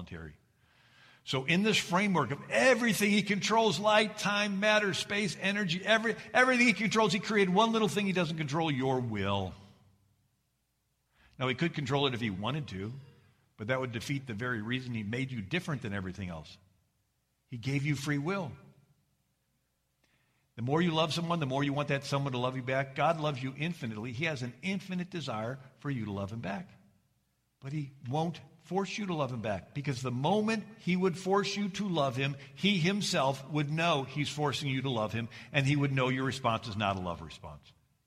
voluntary. So in this framework of everything he controls, light, time, matter, space, energy, everything he controls, he created one little thing he doesn't control, your will. Now, he could control it if he wanted to, but that would defeat the very reason he made you different than everything else. He gave you free will. The more you love someone, the more you want that someone to love you back. God loves you infinitely. He has an infinite desire for you to love him back. But he won't force you to love him back, because the moment he would force you to love him, he himself would know he's forcing you to love him, and he would know your response is not a love response.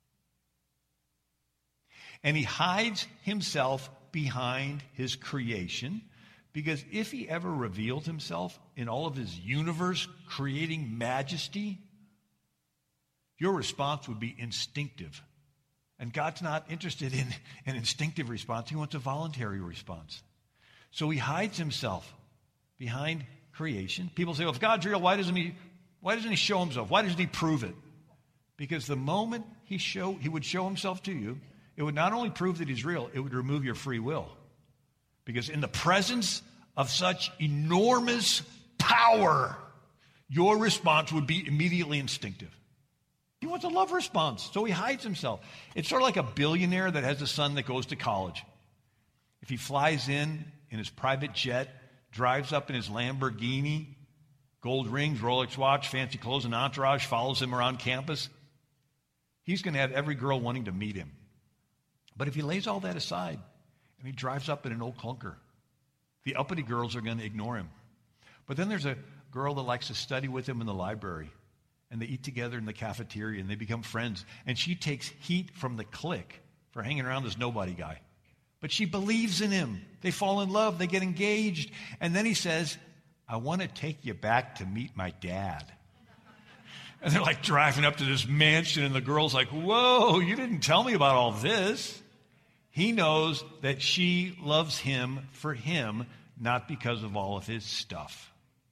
And he hides himself behind his creation, because if he ever revealed himself in all of his universe-creating majesty, your response would be instinctive. And God's not interested in an instinctive response. He wants a voluntary response. So he hides himself behind creation. People say, well, if God's real, why doesn't he show himself? Why doesn't he prove it? Because the moment he would show himself to you, it would not only prove that he's real, it would remove your free will. Because in the presence of such enormous power, your response would be immediately instinctive. He wants a love response, so he hides himself. It's sort of like a billionaire that has a son that goes to college. If he flies in his private jet, drives up in his Lamborghini, gold rings, Rolex watch, fancy clothes, and entourage, follows him around campus, he's going to have every girl wanting to meet him. But if he lays all that aside and he drives up in an old clunker, the uppity girls are going to ignore him. But then there's a girl that likes to study with him in the library, and they eat together in the cafeteria, and they become friends. And she takes heat from the clique for hanging around this nobody guy. But she believes in him. They fall in love. They get engaged. And then he says, I want to take you back to meet my dad. And they're like driving up to this mansion, and the girl's like, whoa, you didn't tell me about all this. He knows that she loves him for him, not because of all of his stuff.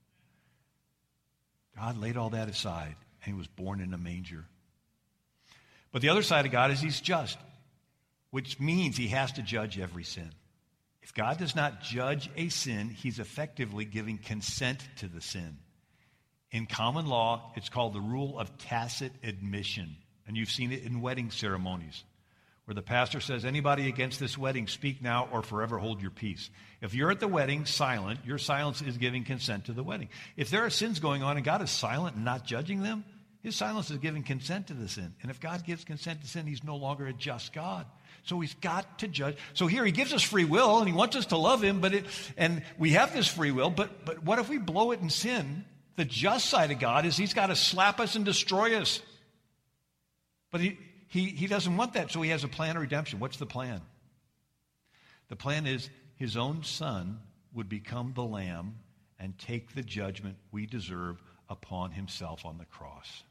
God laid all that aside, and he was born in a manger. But the other side of God is he's just, which means he has to judge every sin. If God does not judge a sin, he's effectively giving consent to the sin. In common law, it's called the rule of tacit admission. And you've seen it in wedding ceremonies, where the pastor says, anybody against this wedding, speak now or forever hold your peace. If you're at the wedding silent, your silence is giving consent to the wedding. If there are sins going on and God is silent and not judging them, his silence is giving consent to the sin. And if God gives consent to sin, he's no longer a just God. So he's got to judge. So here he gives us free will, and he wants us to love him, and we have this free will, but what if we blow it in sin? The just side of God is he's got to slap us and destroy us. But he doesn't want that, so he has a plan of redemption. What's the plan? The plan is his own son would become the lamb and take the judgment we deserve upon himself on the cross.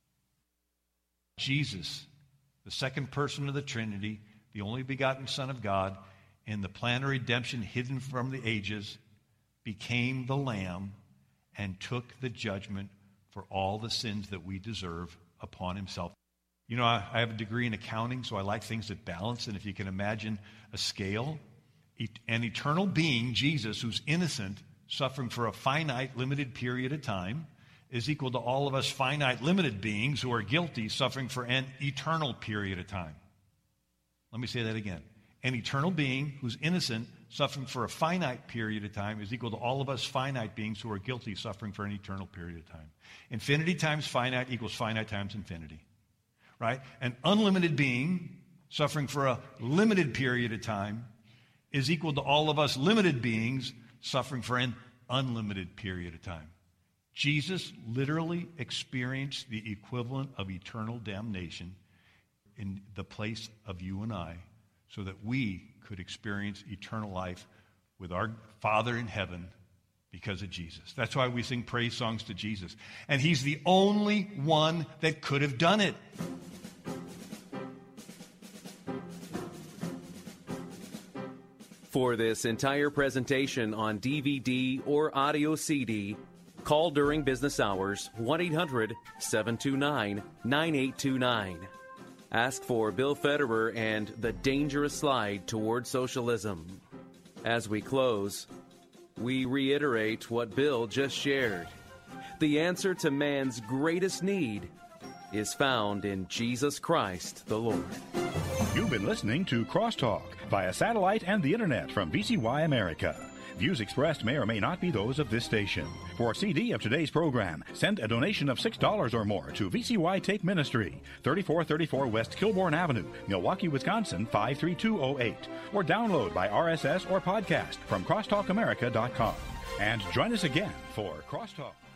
Jesus, the second person of the Trinity, the only begotten Son of God, in the plan of redemption hidden from the ages, became the lamb and took the judgment for all the sins that we deserve upon himself. You know, I have a degree in accounting, so I like things that balance. And if you can imagine a scale, an eternal being, Jesus, who's innocent, suffering for a finite, limited period of time, is equal to all of us finite, limited beings who are guilty, suffering for an eternal period of time. Let me say that again. An eternal being who's innocent, suffering for a finite period of time, is equal to all of us finite beings who are guilty, suffering for an eternal period of time. Infinity times finite equals finite times infinity. Right? An unlimited being suffering for a limited period of time is equal to all of us limited beings suffering for an unlimited period of time. Jesus literally experienced the equivalent of eternal damnation in the place of you and I, so that we could experience eternal life with our Father in heaven because of Jesus. That's why we sing praise songs to Jesus. And he's the only one that could have done it. For this entire presentation on DVD or audio CD, call during business hours 1-800-729-9829. Ask for Bill Federer and The Dangerous Slide Toward Socialism. As we close, We reiterate what Bill just shared. The answer to man's greatest need is found in Jesus Christ the Lord. You've been listening to Crosstalk via satellite and the internet from VCY America. Views expressed may or may not be those of this station. For a CD of today's program, send a donation of $6 or more to VCY Tape Ministry, 3434 West Kilbourne Avenue, Milwaukee, Wisconsin, 53208, or download by RSS or podcast from crosstalkamerica.com. And join us again for Crosstalk.